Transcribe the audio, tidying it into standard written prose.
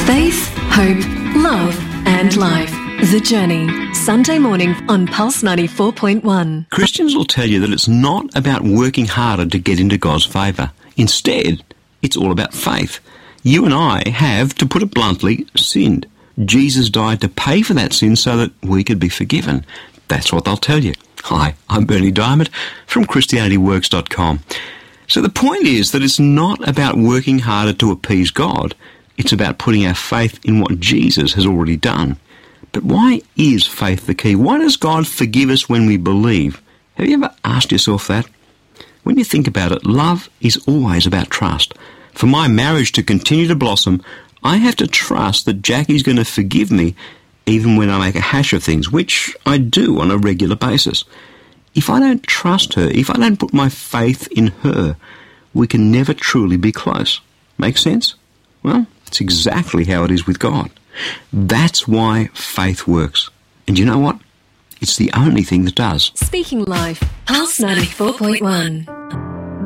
Faith, hope, love and life. The Journey. Sunday morning on Pulse 94.1. Christians will tell you that it's not about working harder to get into God's favour. Instead, it's all about faith. You and I have, to put it bluntly, sinned. Jesus died to pay for that sin so that we could be forgiven. That's what they'll tell you. Hi, I'm Bernie Diamond from ChristianityWorks.com. So the point is that it's not about working harder to appease God. It's about putting our faith in what Jesus has already done. But why is faith the key? Why does God forgive us when we believe? Have you ever asked yourself that? When you think about it, love is always about trust. For my marriage to continue to blossom, I have to trust that Jackie's going to forgive me even when I make a hash of things, which I do on a regular basis. If I don't trust her, if I don't put my faith in her, we can never truly be close. Make sense? Well, it's exactly how it is with God. That's why faith works. And you know what? It's the only thing that does. Speaking Life. Pulse 94.1.